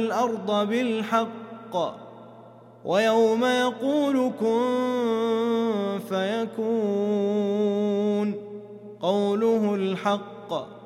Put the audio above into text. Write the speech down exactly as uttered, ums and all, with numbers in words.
الأرض بالحق ويوم يقول كن فيكون قوله الحق